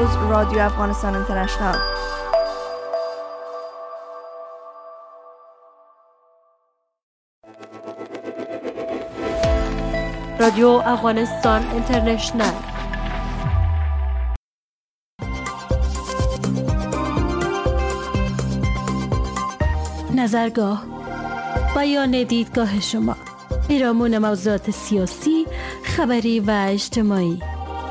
رادیو افغانستان اینترنشنال. رادیو افغانستان اینترنشنال. نظرگاه، بیان دیدگاه شما، پیرامون موضوعات سیاسی، خبری و اجتماعی.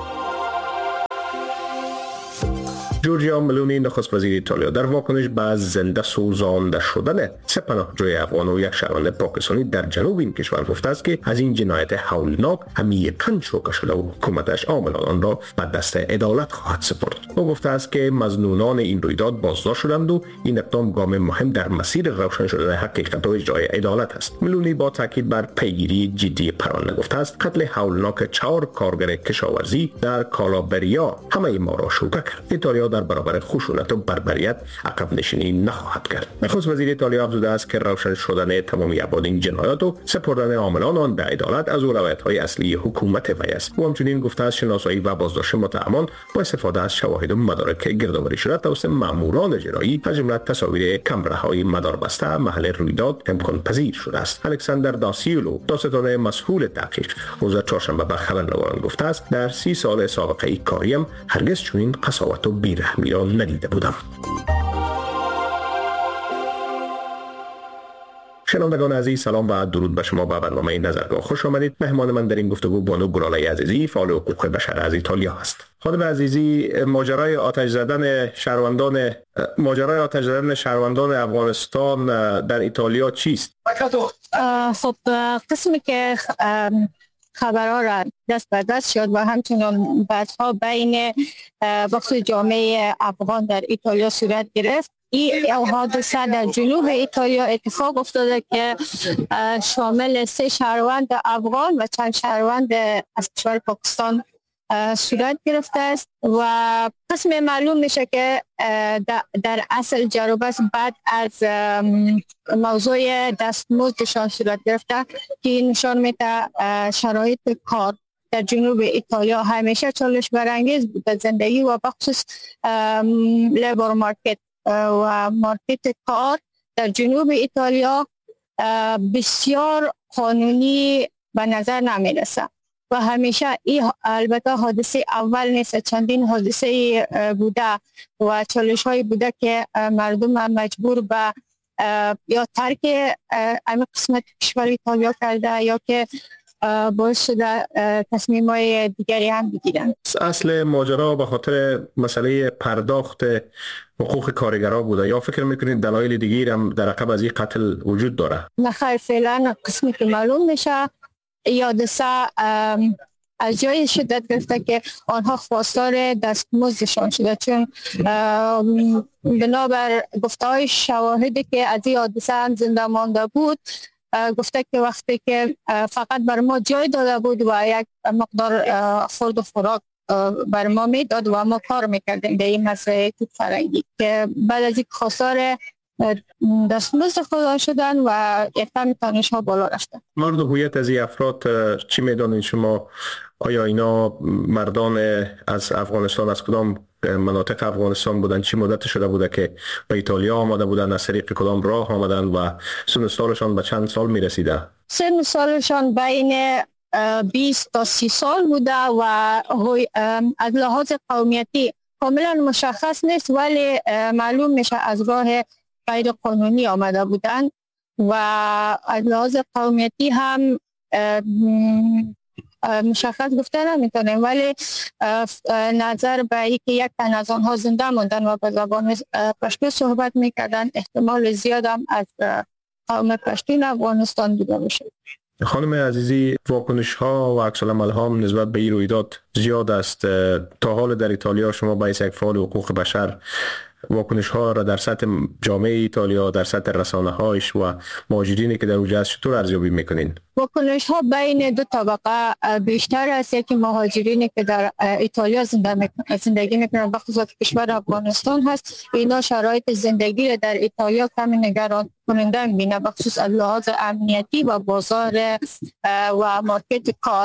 جورجیا ملونی نخست وزیر ایتالیا در واکنش به زنده سوزانده شدن سه پناهجوی افغان و یک شهروند پاکستانی در جنوب این کشور گفته است که از این جنایت هولناک عمیقاً شوکه شده و حکومتش عاملان آن را به دست عدالت خواهد سپرد. او گفته است که مظنونان این رویداد بازداشت شدند و این اقدام گام مهم در مسیر روشن شدن حقیقت و اجرای عدالت است. ملونی با تاکید بر پیگیری جدی پرونده گفته است قتل هولناک 4 کارگر کشاورزی در کالابریا همه ما را شوکه کرد. ایتالیا در برابر خشونت و بربریت عقب نشینی نخواهد کرد. نخست وزیر ایتالیا افزوده است که روشن شدن تمامی ابعاد این جنایات و سپردن عاملان آن به عدالت از اولویت‌های اصلی حکومت وی است. او همچنین گفته است شناسایی و بازداشت متهمان با استفاده از شواهد و مدارک گردآوری شده توسط ماموران جنایی از جمله تصاویر کامراهای مداربسته محل رویداد امکان پذیر شده است. الکساندر داسیولو داستان مسئول تحقیق روز چهارشنبه به خبرنگاران گفته است در 30 سال سابقه کاریم هرگز چنین قساوت و بیرحمی را ندیده بودم. شنوندگان عزیز، سلام و درود به شما. به برنامه نظرگاه خوش آمدید. مهمان من در این گفتگو بانو گلاله عزیزی، فعال حقوق بشر از ایتالیا است. خانم عزیزی، ماجرای آتش زدن شهروندان افغانستان در ایتالیا چیست؟ خب قسمی که خبرها را دست به دست شد و همچنان بعدها بین بخش جامعه افغان در ایتالیا صورت گرفت. این حادثه در جنوب ایتالیا اتفاق افتاده که شامل 3 شهروند افغان و چند شهروند از کشور پاکستان صورت گرفته است و قسم معلوم میشه که در اصل جروبست بعد از موضوع دستمزدشان صورت گرفته که نشان میده شرایط کار در جنوب ایتالیا همیشه چالش برانگیز بوده. زندگی و بخصوص لیبر مارکت و مارکت کار در جنوب ایتالیا بسیار قانونی به نظر نمیرسه و همیشه این البته حادثه اول نیست، چندین حادثه بوده و چالش های بوده که مردم مجبور به یا ترک این قسمت کشور ایتالیا کرده یا که باعث شده تصمیم های دیگری هم بگیرن. اصل ماجرا به خاطر مسئله پرداخت حقوق کارگرها بوده یا فکر میکنید دلایل دیگری هم در عقب از این قتل وجود داره؟ نخیر، فعلا قسمی که معلوم میشه حادثه از جای شدت گرفته که آنها خواستار دستمزدشان شده، چون بنابر گفته‌های شواهدی که از این حادثه هم زنده مانده بود گفته که وقتی که فقط بر ما جای داده بود و یک مقدار خورد و خوراک بر ما میداد و ما کار میکردیم به این مسئله فرنگی که بعد از این خواستار دستمزد خود شدن و اقدام تانش ها بالا رفتن. مورد هویت از این افراد چی میدانید شما؟ آیا اینا مردان از افغانستان، از کدام مناطق افغانستان بودن؟ چی مدت شده بوده که به ایتالیا آمده بودن؟ از طریق کدام راه آمدن و سن سالشان به چند سال میرسیده؟ سن سالشان بین 20 تا 30 سال بوده و از لحاظ قومیتی کاملا مشخص نیست، ولی معلوم میشه از راه غیر قانونی آمده بودن و از لحاظ قومیتی هم مشخص گفته نمیتونیم، ولی نظر به اینکه یک تن از آنها زنده موندن و به زبان پشتو صحبت میکردن احتمال زیاد هم از قوم پشتون افغانستان بوده باشه. خانم عزیزی، واکنش ها و عکس العمل ها نسبت به این رویداد زیاد است. تا حال در ایتالیا شما با یک فعال حقوق بشر واکنش ها را در سطح جامعه ایتالیا، در سطح رسانه هایش و مهاجرینی که در اونجا هست چطور ارزیابی میکنین؟ واکنش ها بین دو طبقه بیشتر است. یکی مهاجرینی که در ایتالیا زندگی میکنن به خصوص کشور افغانستان هست، اینا شرایط زندگی در ایتالیا کمی نگران کننده میبینه به خصوص از لحاظ امنیتی و بازار و مارکت کار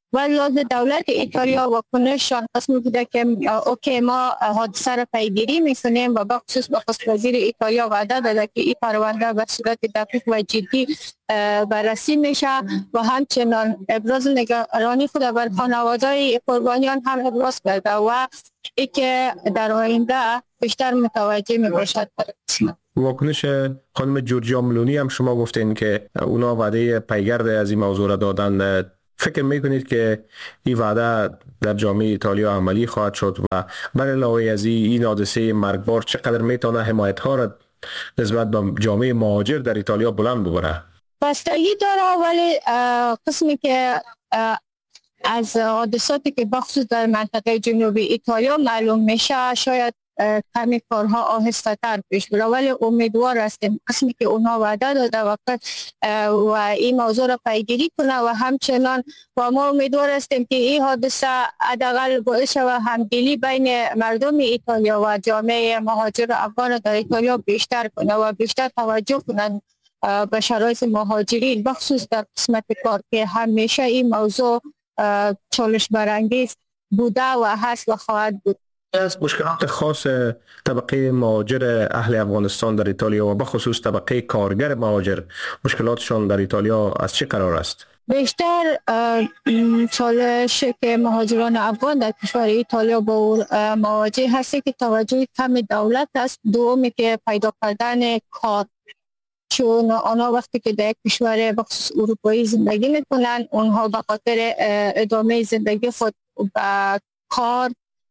ولی از دولت ایتالیا واکنششان قسمی بوده که اوکی ما حادثه را پیگیری میکنیم و بخصوص نخست وزیر ایتالیا وعده داده که این پرونده به صورت دقیق و جدی بررسی میشه و همچنان ابراز نگرانی خود بر خانواده‌های قربانیان هم ابراز کرده و ای که در آینده بیشتر متوجه میباشد. واکنش خانم جورجیا ملونی هم شما گفتین که اونا وعده پیگرد از این موضوع را دادن. فکر میکنید که این وعده در جامعه ایتالیا عملی خواهد شد و بر علاوه از این حادثه مرگبار چقدر میتونه حمایت ها را نسبت به جامعه مهاجر در ایتالیا بلند ببره؟ بستگی داره، ولی قسمی که از حادثاتی که بخصوص در منطقه جنوبی ایتالیا معلوم میشه شاید کمی کارها آهسته تر پیش بره، ولی امیدوار هستیم قسمی که اونها وعده داده و این موضوع را پیگیری کنه و همچنان و ما امیدوار هستیم که این حادثه حداقل باعث شود همدلی بین مردم ایتالیا و جامعه مهاجر افغان در ایتالیا بیشتر کنه و بیشتر توجه کنند به شرایط مهاجرین بخصوص در قسمت کار که همیشه این موضوع چالش برانگیز بوده و هست و خواهد بود. از مشکلات خاص طبقه مهاجر اهل افغانستان در ایتالیا و بخصوص طبقه کارگر مهاجر مشکلاتشان در ایتالیا از چه قرار است؟ بیشتر چالش که مهاجران افغان در کشور ایتالیا با مواجه هستی که توجه کم دولت است. دومی که پیدا کردن کار، چون آنها وقتی که در کشور بخصوص اروپایی زندگی میکنن اونها به خاطر ادامه زندگی خود به کار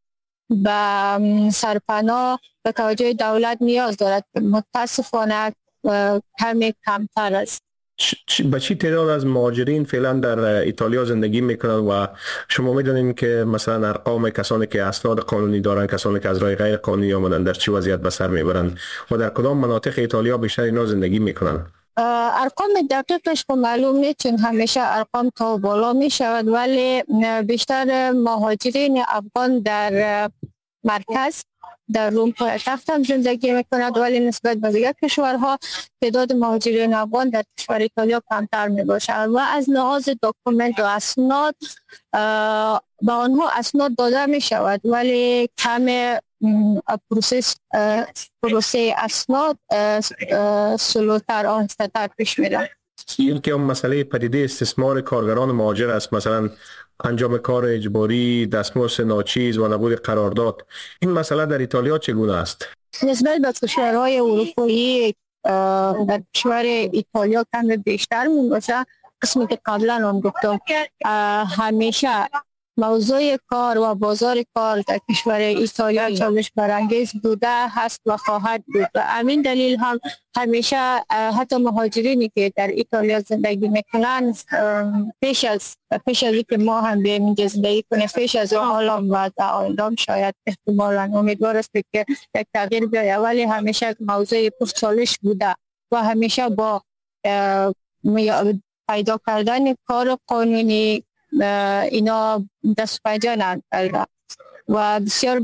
و سرپناه به توجه دولت نیاز دارد، متاسفانه کمی کمتر است. به چی تعداد از مهاجرین فعلا در ایتالیا زندگی میکنند و شما میدونین که مثلا ارقام کسانی که اسناد قانونی دارند، کسانی که از راه غیر قانونی آمدن در چه وضعیت به سر میبرند و در کدام مناطق ایتالیا بیشتر اینا زندگی میکنند؟ ارقام دقیقش که معلوم نیست چون همیشه ارقام تا بالا می شود، ولی بیشتر مهاجرین افغان در مرکز در روم پایتخت هم زندگی میکند، ولی نسبت به دیگر کشورها تعداد مهاجرین افغان در کشور ایتالیا کمتر می باشد و از لحاظ داکومنت و اسناد به آنها اسناد داده می شود، ولی کم پروسه اسناد سلوتر آهسته‌تر پیش میره. این که مسئله پدیده استثمار کارگران مهاجر است، مثلا انجام کار اجباری، دستمزد ناچیز و نبود قرارداد، این مسئله در ایتالیا چگونه است؟ نسبت به کشورهای اروپایی در کشور ایتالیا کم بیشتر میباشه. قسمی که قبلا هم گفتم همیشه موضوع کار و بازار کار در کشور ایتالیا چالش برانگیز بوده هست و خواهد بود و همین دلیل هم همیشه حتی مهاجرینی که در ایتالیا زندگی میکنن پیش از که ما هم به اینجا زندگی کنیم، پیش از حالا و در آینده شاید احتمالاً امیدوار است که یک تغییر بیاید، ولی همیشه موضوع چالش بوده و همیشه با پیدا کردن کار قانونی اینا دست پنجه نکرده و بسیار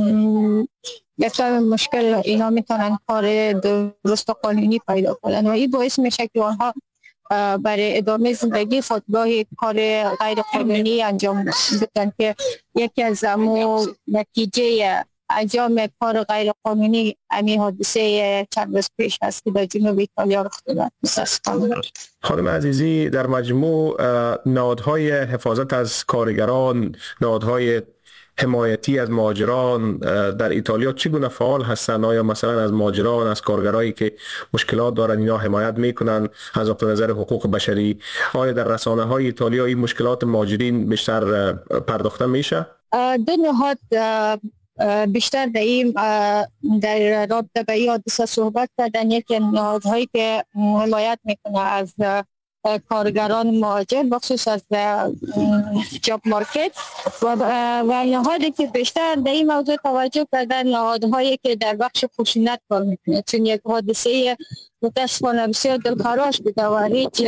یکم مشکل اینا میتونن کار درست و قانونی پیدا کنن و این باعث میشه که آنها برای ادامه زندگی خودگاهی کار غیر قانونی انجام بدن که یکی از نتیجه انجام کار غیر قانونی همین حادثه چند روز پیش است که در جنوب ایتالیا رخ داده. خانم عزیزی، در مجموع نهادهای حفاظت از کارگران، نهادهای حمایتی از مهاجران در ایتالیا چگونه فعال هستند؟ آیا مثلا از مهاجران، از کارگرایی که مشکلات دارن اینا حمایت میکنن از نظر حقوق بشری؟ آیا در رسانه‌های ایتالیا این مشکلات مهاجرین بیشتر پرداخته میشه؟ دو نهاد بیشتر در رابطه به این حادثه صحبت کردن. یکی نهادهایی که حمایت میکنه از کارگران مهاجر بخصوص از جاب مارکت و نهادی که بیشتر در این موضوع توجه کردن نهادهایی که در بخش خشونت کار میکنه، چون یک حادثه متاسفانه بسیار دلخراش بوده و هیچ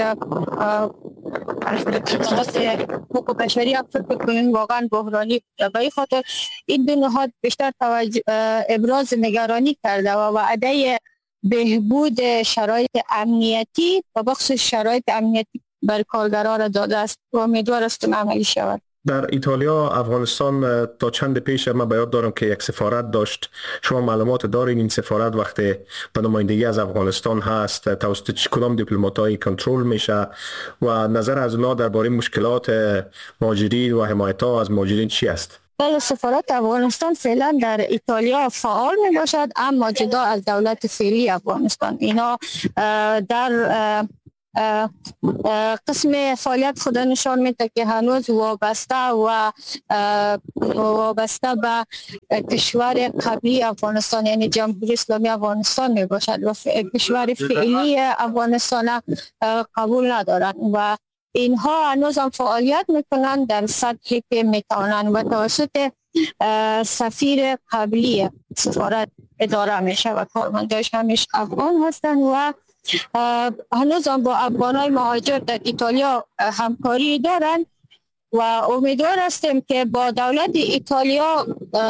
حقوق بشری فکر کنیم واقعا بحرانی بوده. به این خاطر این دو نهاد بیشتر ابراز نگرانی کرده و وعده بهبود شرایط امنیتی و بخصوص شرایط امنیتی بر کارگران را داده است و امیدوار هستم عملی شود. در ایتالیا افغانستان تا چند پیش من به یاد دارم که یک سفارت داشت. شما معلومات دارین این سفارت وقتی به نمایندگی از افغانستان هست توسط کدام دیپلمات‌های کنترل میشه و نظر از اونا درباره مشکلات مهاجرین و حمایت ها از مهاجرین چی است؟ بله، سفارت افغانستان فعلا در ایتالیا فعال می باشد، اما جدا از دولت فعلی افغانستان. اینا در قسم فعالیت خود نشان میده که هنوز وابسته به کشور قبلی افغانستان یعنی جمهوری اسلامی افغانستان می باشد و کشور فعلی افغانستان قبول ندارند و اینها هنوز هم فعالیت میکنند در سطحی که میتوانند و توسط سفیر قبلی سفارت اداره میشه و کارمنداش همیشه افغان هستند و هنوز هم با افغانای مهاجر در ایتالیا همکاری دارند و امیدوار هستیم که با دولت ایتالیا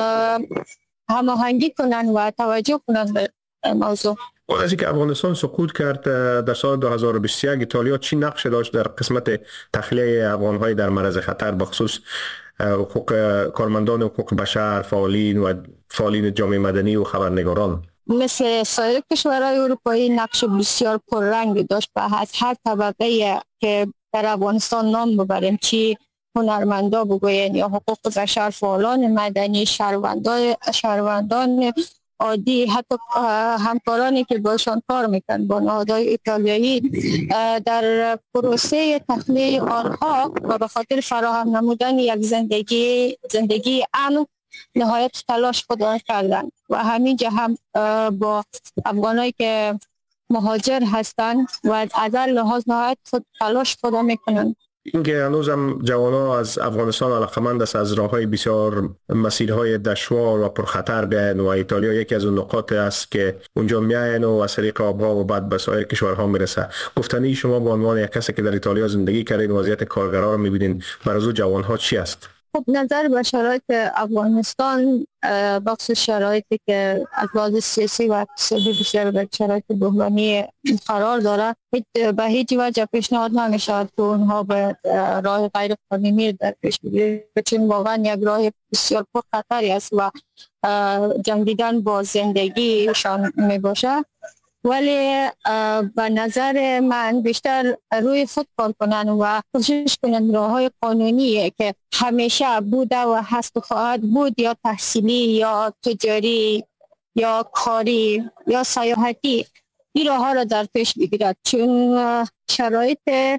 هماهنگی کنند و توجه کنند به موضوع. از اینکه افغانستان سقوط کرد در سال 2021 ایتالیا چی نقش داشت در قسمت تخلیه افغان‌های در معرض خطر بخصوص حقوق کارمندان حقوق بشر، فعالین جامعه مدنی و خبرنگاران؟ مثل سایر کشورهای اروپایی نقش بسیار پررنگ داشت و از هر طبقه که در افغانستان نام ببریم، چی هنرمندا بگوین یا حقوق بشر، فعالان مدنی، شهروندان عادی، حتی همکارانی که باشان کار میکنن با نهادهای ایتالیایی در پروسه تخلیه آنها و به خاطر فراهم نمودن یک زندگی امن نهایت تلاش خودشان کردند و همینجا هم با افغانایی که مهاجر هستند و از هر لحاظ نهایت تلاش خود میکنند. اینکه هنوز هم جوانان از افغانستان علاقمند است از راههای بسیار مسیرهای دشوار و پرخطر بیاین و ایتالیا یکی از اون نقاط است که اونجا میاین و از طریق آبها و بعد به سایر کشورها میرسه. گفتنی شما به عنوان یک کسی که در ایتالیا زندگی کردین وضعیت کارگران رو میبینین، برای از جوانها چی است؟ خب نظر به شرایط افغانستان بخصوص شرایطی که از لحاظ سیاسی و اقتصادی بسیار به شرایط بحرانی قرار داره، به هیچ وجه پیشنهاد نمیشود که اونها به راه غیر قانونی در پیش بگیرند، چون واقعا یک راه بسیار پرخطری است و جنگیدن با زندگیشان می باشه. ولی به نظر من بیشتر روی خود کار کنن و کوشش کنن راههای قانونی که همیشه بوده و هست و خواهد بود، یا تحصیلی یا تجاری یا کاری یا سیاحتی، این راه را در پیش بگیرد، چون شرایط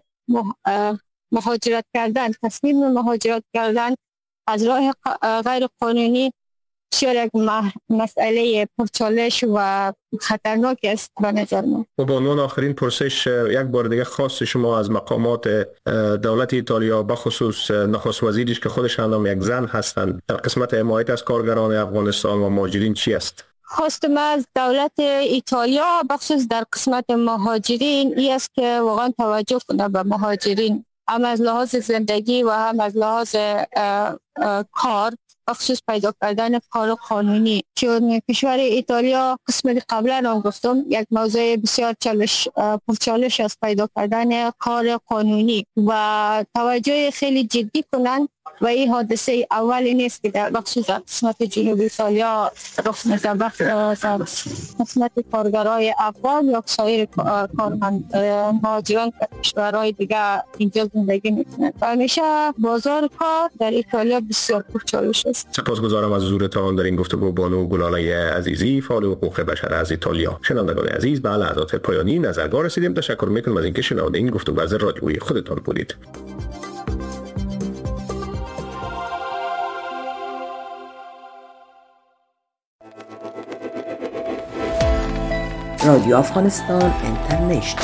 مهاجرت کردن، تصمیم مهاجرت کردن از راه غیر قانونی یک مسئله پرچالش و خطرناک است به نظر من. و به عنوان آخرین پرسش یک بار دیگه خواست شما از مقامات دولت ایتالیا بخصوص نخست وزیرش که خودشان هم یک زن هستند در قسمت حمایت از کارگران افغانستان و مهاجرین چی است؟ خواست من از دولت ایتالیا بخصوص در قسمت مهاجرین این است که واقعا توجه کنه به مهاجرین، هم از لحاظ زندگی و هم از لحاظ کار، بخصوص پیدا کردن کار قانونی، چون کشور ایتالیا قسمت قبلا هم گفتم یک موضوع بسیار پرچالش است پیدا کردن کار قانونی و توجه خیلی جدی کنند و این حادثه اولی نیست که در بخصوص قسمت جنوبی ایتالیا رخ میده، قسمت کارگرای افغان یا سایر مهاجران کشورهای دیگه اینجا زندگی میکنند و همیشه بازار کار در ایتالیا بسیار پرچالش است. سپاسگزارم از حضورتان در این گفتگو بانو گلاله عزیزی، فعال حقوق بشر از ایتالیا. شنوندگان عزیز، به لحظات پایانی نظرگاه رسیدیم. تشکر میکنم از اینکه شنونده این گفتگو از رادیویی خودتان بودید. رادیو افغانستان اینترنشنال.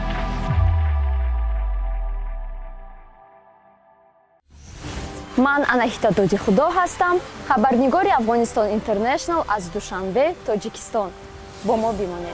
من اناهیتا دودی خدا هستم، خبرنگار افغانستان اینترنشنال از دوشنبه، تاجیکستان. با ما بمانید.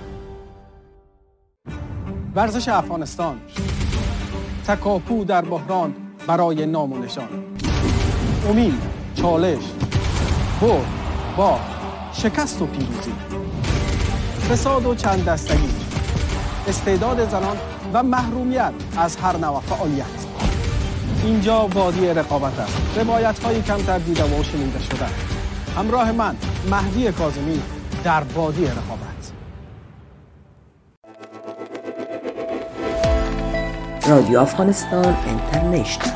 ورزش افغانستان، تکاپو در بحران برای نام و نشان، امید، چالش، برد، باخت، شکست و پیروزی، فساد و چند دستگی، استعداد زنان و محرومیت از هر نوع فعالیت. اینجا وادی رقابت است. روایت‌های کمتر دیده و شنیده شده. همراه من مهدی کاظمی در وادی رقابت. رادیو افغانستان اینترنشنال.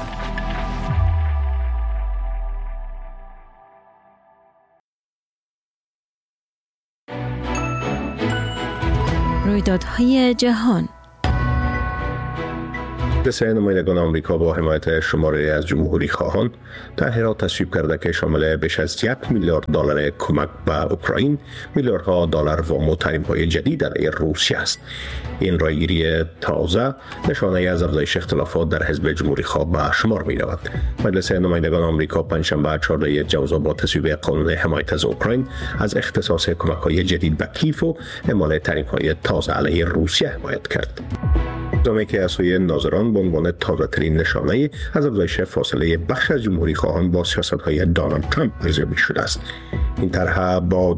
رویدادهای جهان. دسته نمایندگان آمریکا با حمایت شماری از جمهوری خواهان تحریرات تصویب کرده که شامل بیش از $1 میلیارد کمک به اوکراین، میلیاردها دلار وام و تحریم‌های جدید علیه روسیه است. این رایگیری تازه نشانه از افزایش اختلافات در حزب جمهوری خواه به شمار می رود. مجلس نمایندگان آمریکا پنجشنبه 14 جوزا با تصویب قانون حمایت از اوکراین از اختصاص کمک‌های جدید به کیف و اعمال تحریم‌های تازه علیه روسیه حمایت کرد. اقدامی که از سوی ناظران به عنوان تازه‌ترین نشانه از افزایش فاصله بخش از جمهوری خواهان با سیاست‌های دونالد ترامپ ارزیابی شده است. این طرح با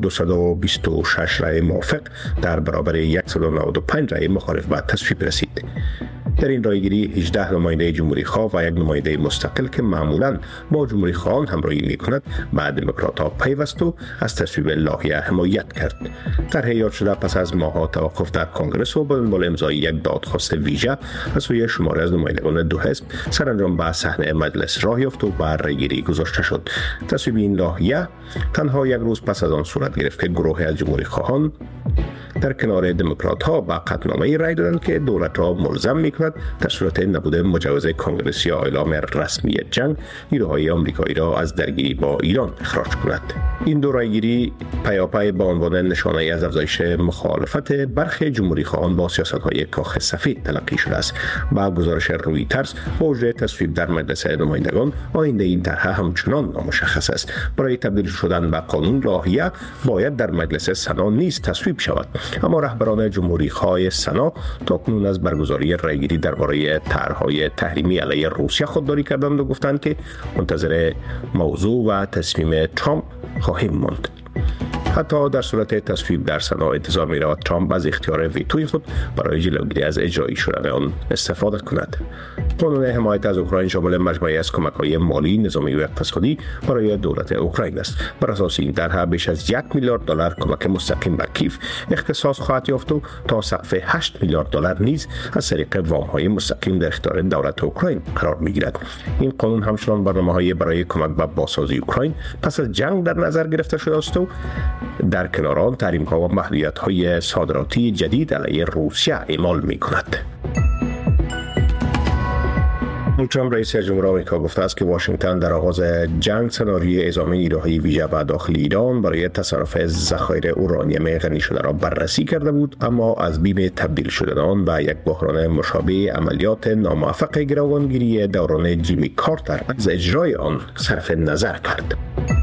226 رأی موافق در برابر 195 رأی مخالف به تصویب رسید. در این رایگیری 18 نماینده جمهوری خواه و یک نماینده مستقل که معمولاً با جمهوری خواهان همراهی می‌کند به دموکرات‌ها پیوست و از تصویب لایحه حمایت کرد. طرح یاد شده پس از ماه‌ها توقف در کنگره و به دنبال امضای یک دادخواست ویژه از سوی شماری از نمایندگان دو حزب سرانجام به صحنه مجلس راه یافت و به رایگیری گذاشته شد. تصویب این لایحه تنها یک روز پس از آن صورت گرفت که گروهی از جمهوری خواهان در کنار دموکرات‌ها به قطعنامه‌ای رای دادند که دولت را ملزم می‌کند در صورت نبود مجوز کنگرس یا اعلام رسمی جنگ نیروهای آمریکایی را از درگیری با ایران اخراج کند. این دو رایگیری پیاپی به عنوان نشانه از افزایش مخالفت برخی جمهوری خواهان با سیاست‌های کاخ سفید تلقی شده است. با گزارش رویترز با وجود تصویب در مجلس نمایندگان آینده این طرح همچنان نامشخص است. برای تبدیل شدن به قانون لایحه باید در مجلس سنا نیز تصویب شود، اما رهبران جمهوری خواه سنا تاکنون از برگزاری رایگیری درباره طرح‌های تحریمی علیه روسیه خودداری کردند و گفتند که منتظر موضوع و تصمیم ترامپ خواهیم ماند. حتی در صورت تصویب در سنا انتظار می‌رود ترامپ از اختیار ویتوی خود برای جلوگیری از اجرایی شدن آن استفاده کند. قانون حمایت از اوکراین شامل مجموعه‌ای از کمک‌های مالی، نظامی و اقتصادی برای دولت اوکراین است. بر اساس این طرح بیش از $1 میلیارد کمک مستقیم به کیف اختصاص خواهد یافت و تا سقف $8 میلیارد نیز از طریق وام‌های مستقیم در اختیار دولت اوکراین قرار می‌گیرد. این قانون همچنان برنامه‌های برای کمک به بازسازی اوکراین پس از جنگ در نظر گرفته شده است و در کنار آن تحریم‌ها و محدودیت‌های صادراتی جدید علیه روسیه اعمال می‌کند. ترامپ رئیس جمهور آمریکا گفته است که واشنگتن در آغاز جنگ سناریوی اعزام نیروهای ویژه به داخل ایران برای تصرف ذخایر اورانیوم غنی شده را بررسی کرده بود، اما از بیم تبدیل شدن آن به یک بحران مشابه عملیات ناموفق گروگانگیری دوران جیمی کارتر از اجرای آن صرف نظر کرد.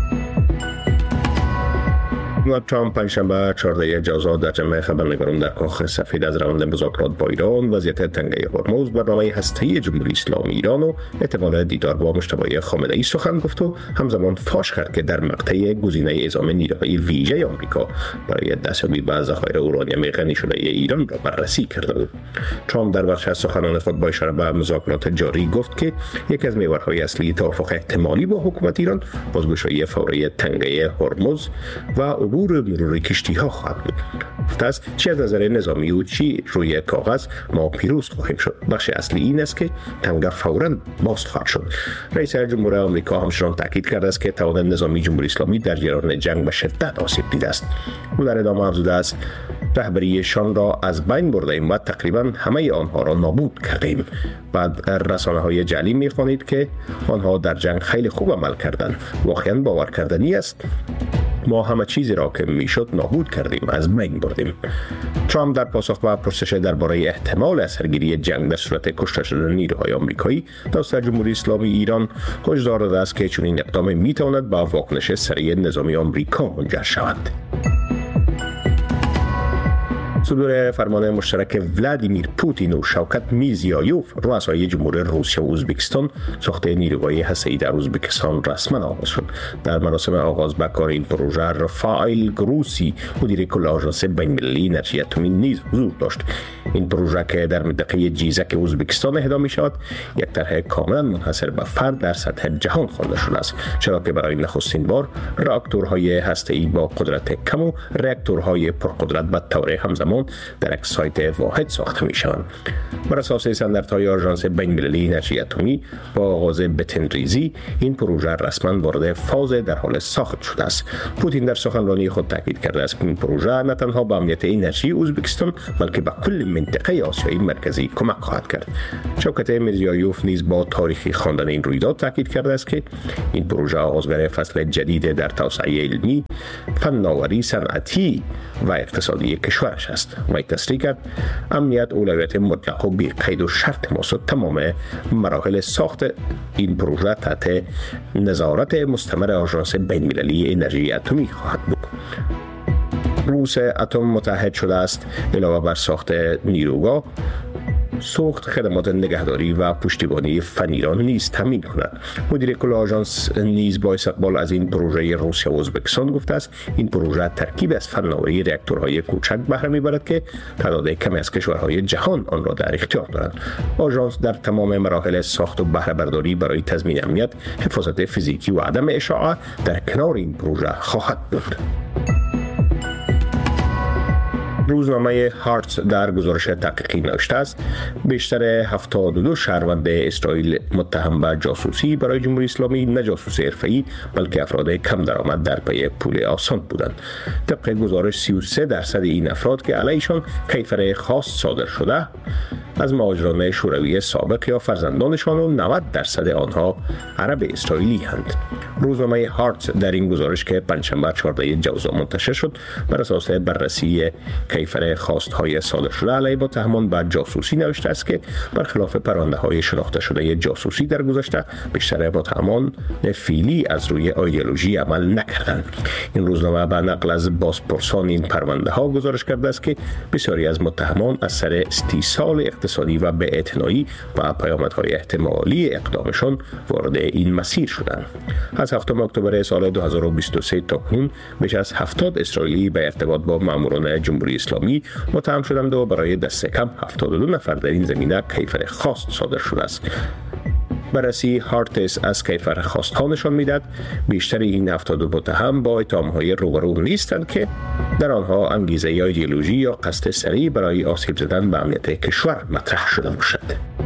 ترامپ پنجشنبه 14 جوزا در جمع خبرنگاران در کاخ سفید از روند مذاکرات با ایران، وضعیت تنگه هرمز، برنامه هسته‌ای جمهوری اسلامی ایران و احتمال دیدار با مجتبی خامنه‌ای سخن گفت و همزمان فاش کرد که در مقطع گزینه اعزام نیروهای ویژه آمریکا برای دستیابی به ذخایر اورانیوم غنی شده ایران را بررسی کرده بود. ترامپ در بخش از سخنان خود با اشاره به مذاکرات جاری گفت که یکی از محورهای اصلی توافق احتمالی با حکومت ایران بازگشایی فوری تنگه هرمز و عبور مرور کشتی‌ها خواهد بود. گفته است چه از نظر نظامی و چی روی کاغذ ما پیروز خواهیم شد. بخش اصلی این است که تنگه فوراً باز خواهد شد. رئیس جمهور آمریکا همچنان تاکید کرده است که توان نظامی جمهوری اسلامی در جریان جنگ به شدت آسیب دیده است. او در ادامه افزوده است رهبریشان را از بین بردیم و تقریبا همه آنها را نابود کردیم. بعد رسانه‌های جعلی می‌خوانید که آنها در جنگ خیلی خوب عمل کردند. واقعاً باور کردنی است. ما همه چیزی را که میشد نابود کردیم، از بین بردیم. ترامپ در پاسخ به پرسش درباره احتمال اثرگیری جنگ در صورت کشته شدن نیروهای آمریکایی توسط جمهوری اسلامی ایران هشدار داده است که چنین اقدامی میتواند به واکنش سریع نظامی آمریکا منجر شود. صدور فرمان مشترک ولادیمیر پوتین و شوکت میرزیایوف رؤسای جمهور روسیه و ازبکستان ساخت نیروهای هسته‌ای در ازبکستان رسما آغاز شد. در مراسم آغاز به کار این پروژه رافائل گروسی مدیر کل آژانس بین‌المللی انرژی اتمی نیز حضور داشت. این پروژه که در منطقه جیزک ازبکستان اهدا می شود یک طرح کاملا منحصر به فرد در سطح جهان خوانده شده است، چرا که برای نخستین بار راکتورهای هسته‌ای با قدرت کم و راکتورهای پرقدرت به طور همزمان در یک سایت واحد ساخته می شوند. بر اساس استانداردهای آژانس بین‌المللی انرژی اتمی با آغاز بتن‌ریزی این پروژه رسما وارد فاز در حال ساخت شده است. پوتین در سخنرانی خود تاکید کرده است که این پروژه نه تنها به امنیت انرژی ازبکستان بلکه به کل منطقه آسیای مرکزی کمک خواهد کرد. شوکت میرزیایوف نیز با تاریخی خواندن این رویداد تاکید کرده است که این پروژه آغازگر فصل جدید در توسعه علمی، فناوری، صنعتی و اقتصادی کشورش است. و تصریح کرد امنیت اولویت مطلق و بی قید و شرط ماست و تمام مراحل ساخت این پروژه تحت نظارت مستمر آژانس بین‌المللی انرژی اتمی خواهد بود. روس اتم متحد شده است علاوه بر ساخت نیروگاه سوخت خدمات نگهداری و پشتیبانی فنی را نیز تامین کند. مدیر کل آژانس نیز با استقبال از این پروژه روسیه و ازبکستان گفته است این پروژه ترکیب از فناوری راکتورهای کوچک بهره میبرد که تعداد کمی از کشورهای جهان آن را در اختیار دارند. آژانس در تمام مراحل ساخت و بهره برداری برای تضمین امنیت، حفاظت فیزیکی و عدم اشاعه در کنار این پروژه خواهد بود. روزنامه هارتس در گزارش تحقیقی نوشته است بیشتر 72 شهروند اسرائیل متهم به جاسوسی برای جمهوری اسلامی نه جاسوس حرفه‌ای بلکه افراد کم درآمد در پی پول آسان بودند. طبق گزارش 33% این افراد که علیشان کیفر خاص صادر شده از مهاجران شوروی سابق یا فرزندانشان و 90% آنها عرب اسرائیلی هستند. روزنامه هارتس در این گزارش که پنجشنبه 14 جوزا منتشر شد بر اساس بررسی کیفر خواست‌های صادر شده علیه متهمان به جاسوسی نوشته است که برخلاف پرونده‌های شناخته شده جاسوسی در گذشته بیشتر متهمان فعلی از روی ایدئولوژی عمل نکردند. این روزنامه به نقل از بازپرسان این پرونده‌ها گزارش کرده است که بسیاری از متهمان از سر استیصال اقتصادی و بی‌اعتنایی و پیامدهای احتمالی اقدامشان وارد این مسیر شدند. از 7 اکتبر سال 2023 تا کنون بیش از 70 اسرائیلی به ارتباط با ماموران جمهوری اسلامی متهم شدند و برای دست کم 72 نفر در این زمینه کیفر خواست صادر شده است. بررسی هارتس از کیفر خواست‌ها نشان می‌دهد بیشتر این 72 متهم با اتهام‌های روبرو نیستند که در آنها انگیزه یا ایدئولوژی یا قصد سریع برای آسیب زدن به امنیت کشور مطرح شده باشد.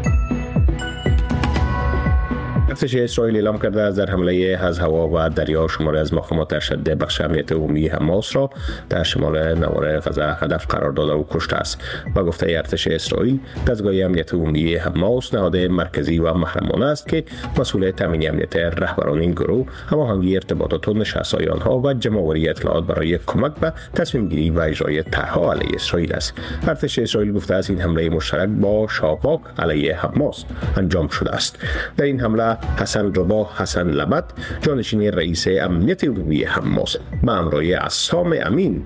ارتش اسرائیل اعلام کرده است در حمله از هوا و دریا شماری از مقامات ارشد بخش امنیت عمومی حماس را در شمال نوار غزه هدف قرار داده و کشته است. با گفته ارتش اسرائیل دستگاه امنیت عمومی حماس نهاد مرکزی و محرمانه است که مسئول تامین امنیت رهبران این گروه، هماهنگی ارتباطات و نشست‌های آنها و جمع‌آوری اطلاعات برای کمک به تصمیم گیری و اجرای طرح‌ها علیه اسرائیل است. ارتش اسرائیل گفته است این حمله مشترک با شاباک علیه حماس انجام شده است. در این حمله حسن ربا حسن لبد جانشین رئیس امنیت عمومی حماس به همراه عصام امین،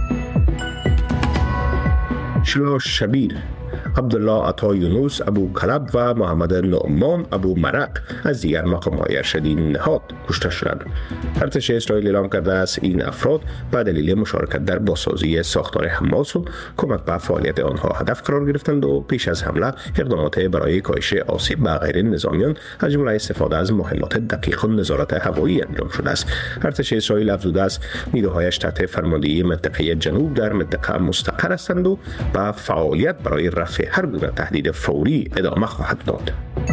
شلا شبیر، عبدالله عطا یونس ابو کلب و محمد نعمان ابو مرق از دیگر مقام‌های ارشدی نهاد کشته شدند. ارتش اسرائیل اعلام کرده است این افراد به دلیل مشارکت در بازسازی ساختار حماس و کمک به فعالیت آنها هدف قرار گرفتند و پیش از حمله اقدامات برای کاهش آسیب به غیر نظامیان از جمله استفاده از مهمات دقیق و نظارت هوایی انجام شده است. ارتش اسرائیل افزوده است نیروهایش تحت فرماندهی منطقه جنوب در منطقه مستقر هستند و به فعالیت برای رفع هر گونه تهدید فوری ادامه خواهد داد.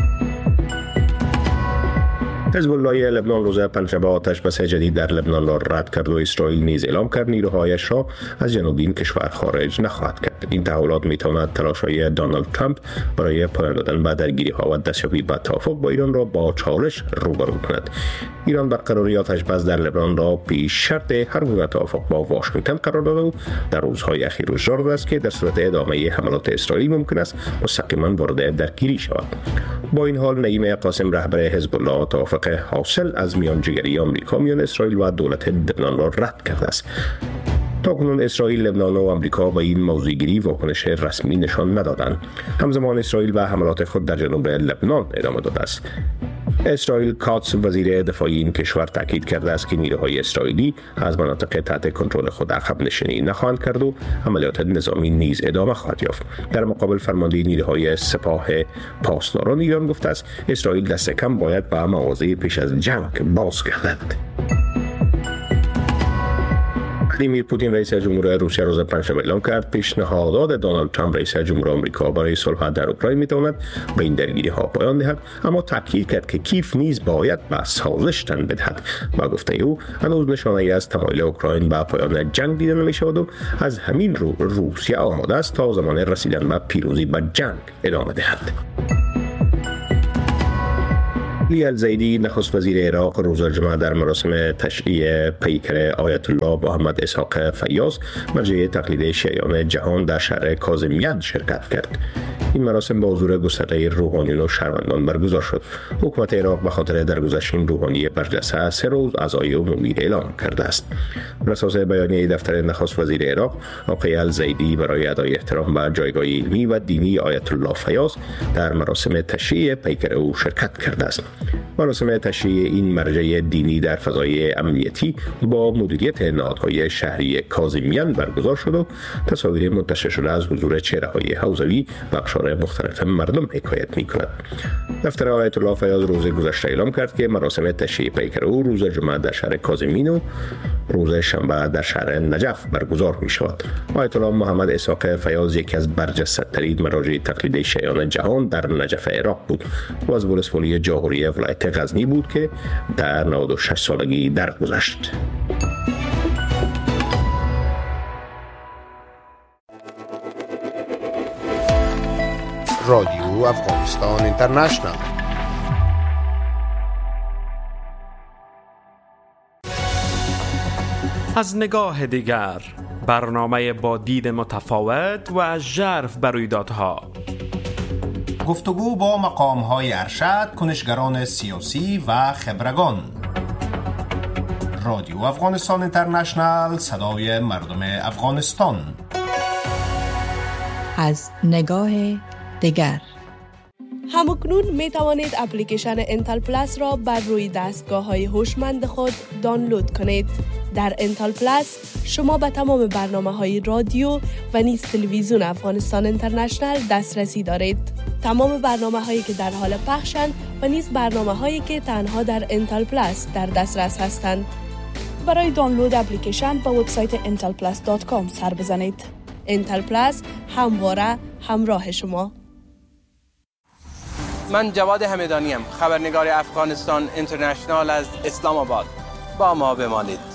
حزب الله لبنان روز پنجشنبه آتش بس جدید در لبنان را رد کرد و اسرائیل نیز اعلام کرد نیروهایش را از جنوب این کشور خارج نخواهد کرد. این تحولات میتواند تلاش‌های دونالد ترامپ برای پایان دادن به درگیری‌ها و دستیابی به توافق با ایران را با چالش روبرو کند. ایران برقراری آتش بس در لبنان را پیش شرط هر گونه توافق با واشنگتن قرار داده و در روزهای اخیر هشدار داده است که در صورت ادامه حملات اسرائیل ممکن است مستقیما وارد درگیری شود. با این حال نعیم قاسم رهبر حزب الله توافق حاصل از میانجیگری آمریکا میان اسرائیل و دولت لبنان را رد کرده است. تاکنون اسرائیل، لبنان و آمریکا به این موضوعگیری واکنش رسمی نشان ندادند. همزمان اسرائیل به حملات خود در جنوب لبنان ادامه داده است. اسرائیل کاتس وزیر دفاع این کشور تاکید کرده است که نیروهای اسرائیلی از مناطق تحت کنترل خود عقب نشینی نخواهند کرد و عملیات نظامی نیز ادامه خواهد یافت. در مقابل فرمانده نیروهای سپاه پاسداران ایران گفته است اسرائیل دست کم باید به مواضع پیش از جنگ بازگردد. ولادیمیر پوتین رئیس جمهور روسیه روز پنجشنبه اعلام کرد پیشنهادات دونالد ترامپ رئیس جمهور آمریکا برای صلح در اوکراین میتواند به این درگیری‌ها پایان دهد، اما تاکید کرد که کیف نیز باید به سازش تن بدهد. با گفته او هنوز نشانه‌ای از تمایل اوکراین به پایان جنگ دیده نمی‌شود و از همین رو روسیه آماده است تا زمان رسیدن به پیروزی به جنگ ادامه دهد. علی الزیدی نخست وزیر عراق روز جمعه در مراسم تشییع پیکر آیت الله محمد اسحاق فیاض مرجع تقلید شیعیان جهان در شهر کاظمیان شرکت کرد. این مراسم با حضور گسترده روحانیون و شهروندان برگزار شد. حکومت عراق به خاطر درگذشت این روحانی برجسته 3 روز عزای عمومی اعلام کرده است. بر اساس بیانیه دفتر نخست وزیر عراق، آقای الزیدی برای ادای احترام به جایگاه علمی و دینی آیت الله فیاض در مراسم تشییع پیکر او شرکت کرده است. مراسم تشییع این مرجع دینی در فضای امنیتی با مدیریت نهادهای شهری کاظمیان برگزار شد و تصاویر منتشر شده از حضور چهره‌های حوزوی و اقشار مختلف مردم حکایت می‌کند. دفتر آیت الله فیاض روز گذشته اعلام کرد که مراسم تشییع پیکر او روز جمعه در شهر کاظمین و روز شنبه در شهر نجف برگزار می‌شود. آیت الله محمد اسحاق فیاض یکی از برجسته‌ترین مراجع تقلید شیعیان جهان در نجف عراق بود و از ولسوالی جاهوری ولایت غزنی بود که در 96 سالگی درگذشت. رادیو افغانستان اینترنشنال. از نگاه دیگر، برنامه با دید متفاوت و ژرف بر رویدادها. گفتگو با مقام‌های ارشد، کنشگران سیاسی و خبرگان. رادیو افغانستان اینترنشنال، صدای مردم افغانستان. از نگاه دیگر. همکنون می توانید اپلیکیشن انتل پلاس را بر روی دستگاه‌های هوشمند خود دانلود کنید. در انتل پلاس شما به تمام برنامه‌های رادیو و نیز تلویزیون افغانستان اینترنشنال دسترسی دارید. تمام برنامه‌هایی که در حال پخشند و نیز برنامه‌هایی که تنها در انتل پلاس در دسترس هستند. برای دانلود اپلیکیشن به وبسایت intelplus.com سر بزنید. انتل پلاس همواره همراه شما. من جواد همدانیم، خبرنگار افغانستان اینترنشنال از اسلام آباد. با ما بمانید.